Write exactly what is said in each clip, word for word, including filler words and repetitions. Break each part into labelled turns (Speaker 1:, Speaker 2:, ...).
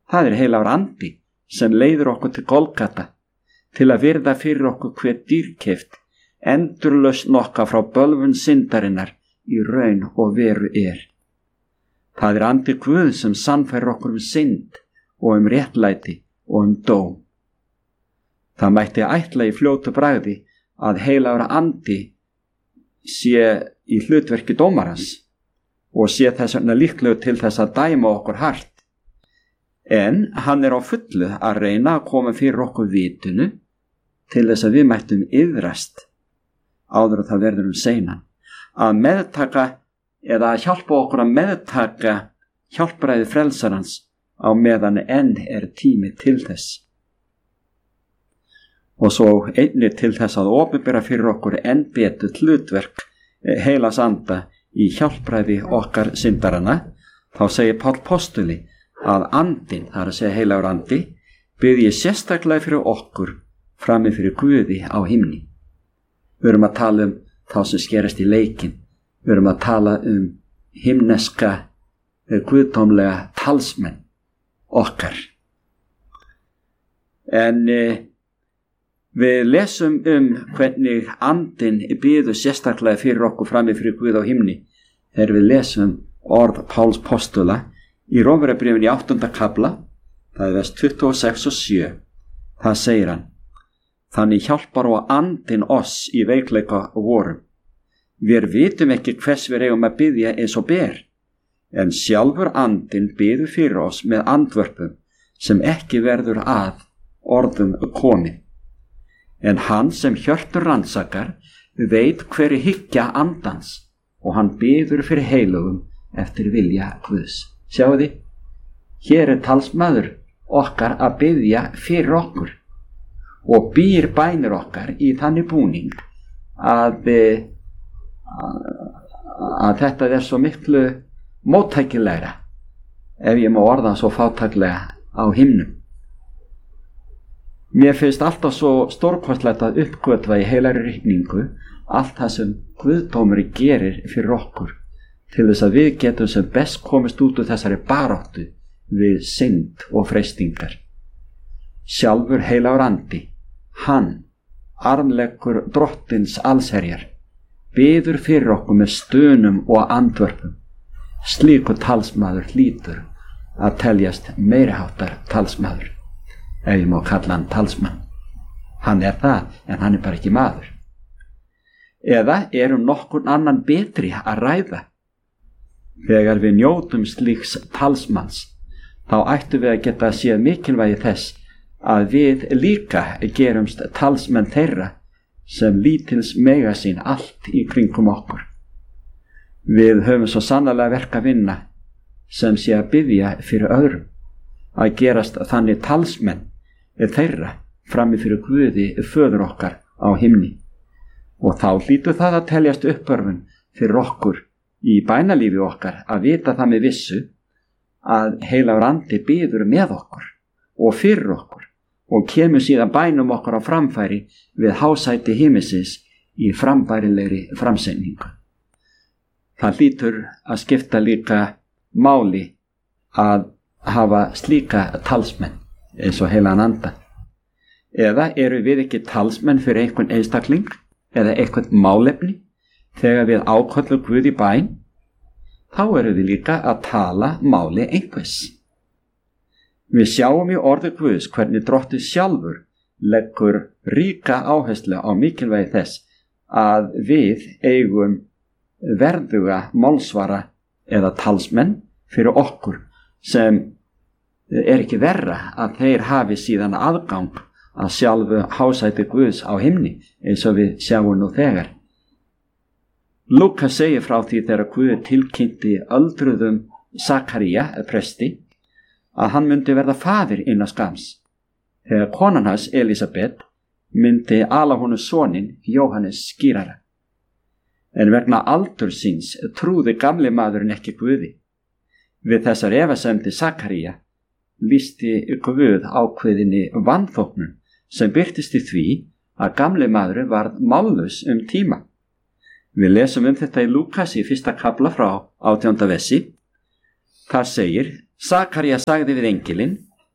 Speaker 1: Það er heilagur andi sem leiður okkur til Golgata til að virða fyrir okkur hver dýrkeypt, endurlausn okkar frá bölvun syndarinnar í raun og veru er. Það er andi Guð sem sannfærir okkur um synd og um réttlæti og um dóm. Það mætti ætla í fljótu bragði að heilagur andi sé í hlutverki dómarans og sé þess vegna líklegur til þess að dæma okkur hart. En hann er á fullu að reyna að koma fyrir okkur vitinu til þess að við mættum iðrast áður að það verður um seinan, að meðtaka eða að hjálpa okkur að meðtaka hjálpræði frelsarans á meðan enn er tími til þess. Og svo einnig til þess að opinbera fyrir okkur enn betur hlutverk heilags anda í hjálpræði okkar syndarana, þá segir Páll postuli að andinn, það er að segja heilagur andi, biðji sérstaklega fyrir okkur frammi fyrir Guði á himni. Við erum að tala um þá sem skerast í leikinn. Við erum að tala um himneska, guðdómlega talsmenn okkar. En eh, við lesum um hvernig andinn biður sérstaklega fyrir okkur frammi fyrir Guð á himni þegar við lesum orð Páls postula í Rómverjabréfinu í áttunda kafla, það er vers tuttugu og sex og sjö. Það segir hann: Þannig hjálpar og andinn oss í veikleika vorum. Við vitum ekki hvers við eigum að biðja eins og ber, en sjálfur andinn biður fyrir oss með andvörpum sem ekki verður að orðum komið. En hann sem hjörtur rannsakar veit hverju hyggja andans og hann biður fyrir heilugum eftir vilja Guðs. Sjáu þið, hér er talsmaður okkar að biðja fyrir okkur og býr bænir okkar í þannig búning að, að, að þetta er svo miklu móttækilegra, ef ég má orða svo fátæklega, á himnum. Mér finnst alltaf svo stórkostlegt að uppgötva í heilagri ríkningu allt það sem Guðdómur gerir fyrir okkur til þess að við getum sem best komist út úr þessari baráttu við synd og freistingar. Sjálfur heilagur andi, hann, armleggur drottins allsherjar, biður fyrir okkur með stunum og andvörpum. Slíkur talsmaður hlýtur að teljast meiriháttar talsmaður, ef ég má kalla hann talsmann. Hann er það, en hann er bara ekki maður. Eða er um nokkurn annan betri að ræða? Þegar við njótum slíks talsmanns, þá ættum við að geta séð mikilvægi þess að við líka gerumst talsmenn þeirra sem lítils mega sín allt í kringum okkur. Við höfum svo sannarlega verk að vinna sem sé að biðja fyrir öðrum, að gerast þannig talsmenn þeirra frammi fyrir Guði föður okkar á himni. Og þá hlýtur það að teljast uppörfun fyrir okkur í bænalífi okkar að vita það með vissu að heilagur andi biður með okkur og fyrir okkur og kemur síðan bænum okkar á framfæri við hásæti himinsins í frambærilegri framsetningu. Það hlýtur að skipta líka máli að hafa slíka talsmenn eins og heilagan anda. Eða eru við ekki talsmenn fyrir einhvern einstakling eða einhvern málefni þegar við áköllum Guð í bæn? Þá eru við líka að tala máli einhvers. Við sjáum í orði Guðs hvernig Drottinn sjálfur leggur ríka áherslu á mikilvægi þess að við eigum verðuga málsvara eða talsmenn fyrir okkur, sem er ekki verra að þeir hafi síðan aðgang að sjálfu hásæti Guðs á himni eins og við sjáum nú þegar. Lúkas segir frá því þegar Guð tilkynnti öldruðum Sakaría, presti, að hann myndi verða faðir innan skams. Þegar konan hans Elísabet myndi ala honum soninn Jóhannes skírara. En vegna aldur síns trúði gamli maðurinn ekki Guði. Við þessar efasemdir Sakaría lýsti Guð ákveðinni vanþóknun sem birtist í því að gamli maðurinn varð mállaus um tíma. Við lesum um þetta í Lúkas í fyrsta kafla frá átjánda versi. Þar segir: Sakaría sagði við engilinn: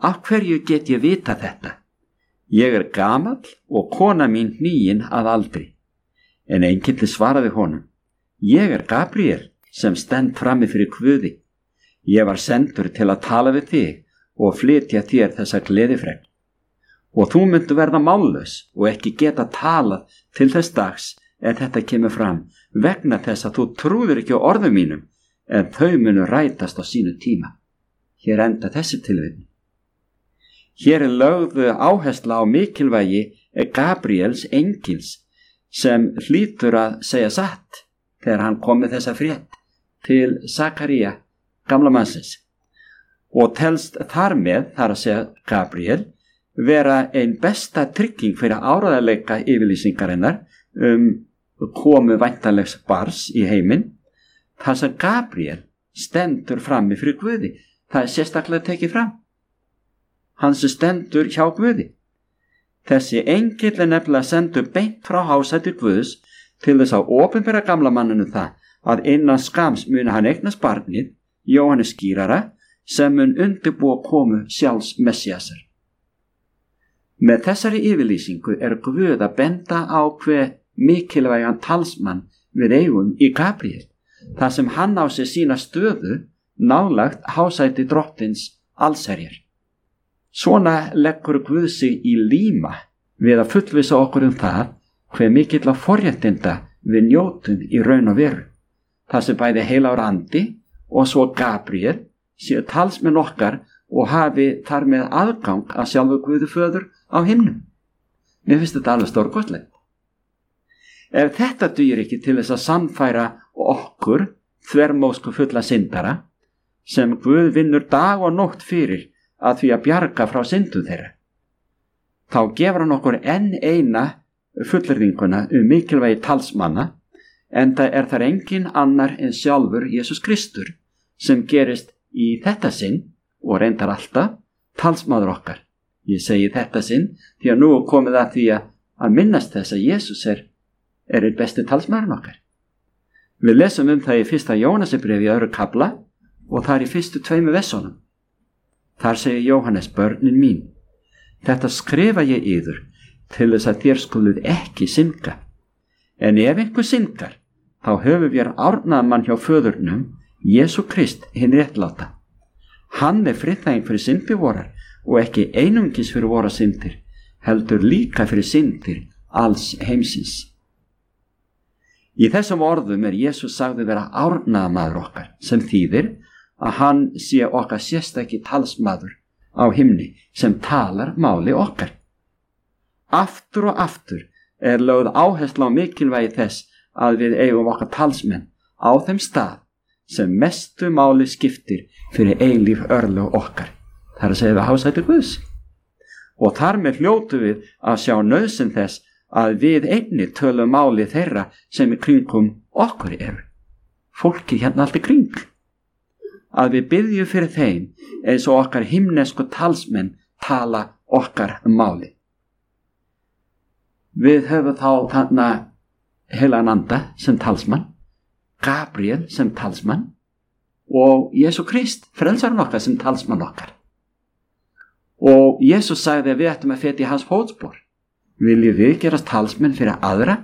Speaker 1: Af hverju get ég vita þetta? Ég er gamall og kona mín hnigin að aldri. En engilli svaraði honum, ég er Gabriel sem stend frammi fyrir Guði. Ég var sendur til að tala við þig og flytja þér þessa gleðifregn. Og þú myndu verða mállaus og ekki geta talað til þess dags en þetta kemur fram vegna þess að þú trúður ekki á orðum mínum en þau munu rætast á sínu tíma. Hér enda þessi tilvitnun. Hér er lögð áhersla á mikilvægi Gabriels engils sem hlýtur að segja satt þegar hann kom með þessa frétt til Sakaría, gamla mannsins, og telst þar með, þar að segja Gabriel, vera ein besta trygging fyrir áreiðanleika yfirlýsingarinnar um komu væntanlegs barns í heiminn, þar sem Gabriel stendur frammi fyrir Guði. Það er sérstaklega tekið fram. Hann sem stendur hjá Guði. Þessi engill er nefnilega sendur beint frá hásæti Guðs til þess að opinbera gamla manninu það að innan skams muni hann eignast barnið, Jóhannes skýrara, sem mun undirbúa komu sjálfs Messiasar. Með þessari yfirlýsingu er Guð að benda á hve mikilvægan talsmann við eigum í Gabriel, þar sem hann á sig sína stöðu nálagt hásæti drottins allsherjar. Svona leggur Guð sig í líma við að fullvissa okkur um það hve mikill af forréttinda við njótum í raun og veru. Það sem bæði heilagur andi og svo Gabriel séu talsmenn okkar og hafi þar með aðgang að sjálfu Guði föður á himnum. Mér finnst þetta alveg stórkostlegt. Ef þetta dugir ekki til þess að sannfæra okkur þvermóðsku fulla syndara sem Guð vinnur dag og nótt fyrir að því að bjarga frá syndum þeirra, þá gefur hann okkur enn eina fullyrðinguna um mikilvægi talsmanna, enda er þar engin annar en sjálfur Jesús Kristur sem gerist í þetta sinn og reyndar alltaf talsmaður okkar. Ég segi þetta sinn því að nú er komið að því að minnast þess að Jesús er, er einn besti talsmaðurinn okkar. Við lesum um það í fyrsta Jóhannesarbréfi í öðru kafla og það er í fyrstu tveimu versunum. Þar segir Jóhannes, börnin mín, þetta skrifa ég yður til þess að þér skuluð ekki synga. En ef einhver syngar, þá höfum við árnað mann hjá föðurnum, Jesú Krist hinn réttláta. Hann er friðþæging fyrir syndir vorar og ekki einungis fyrir vora syndir, heldur líka fyrir syndir alls heimsins. Í þessum orðum er Jesús sagði vera árnaðamaður okkar, sem þýðir að hann sé okkar sérstaki talsmaður á himni sem talar máli okkar. Aftur og aftur er lögð áhersla á mikilvægi þess að við eigum okkar talsmenn á þeim stað sem mestu máli skiptir fyrir eilíf örlög okkar. Það er að segja við hásæti Guðs. Og þar með hljótu við að sjá nauðsyn þess að við einni tölum máli þeirra sem í kringum okkur eru. Fólki hérna allt í kring. Að við biðjum fyrir þeim eins og okkar himnesku talsmenn tala okkar máli. Við höfum þá þarna heilagan anda sem talsmann, Gabriel sem talsmann og Jesú Krist, frelsarinn okkar, sem talsmann okkar. Og Jesús sagði að við ættum að feta í hans fótspor. Viljum við gerast talsmenn fyrir aðra?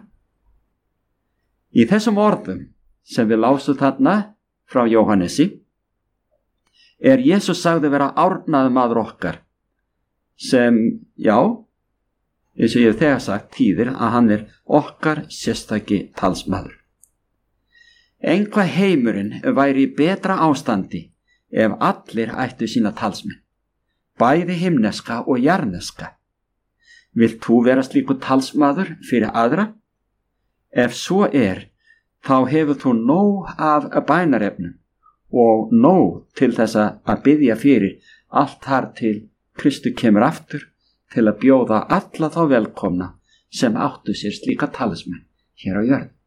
Speaker 1: Í þessum orðum sem við lásum þarna frá Jóhannesi er Jesús sagði vera árnaður maður okkar sem, já, eins og ég hef þegar sagt, þýðir að hann er okkar sérstaki talsmaður. Einhvað heimurinn væri í betra ástandi ef allir ættu sína talsmenn, bæði himneska og jarneska. Vilt þú vera slíkur talsmaður fyrir aðra? Ef svo er, þá hefur þú nóg af bænarefnum og nóg til þess að biðja fyrir allt þar til Kristur kemur aftur til að bjóða alla þá velkomna sem áttu sér slíka talsmenn hér á jörð.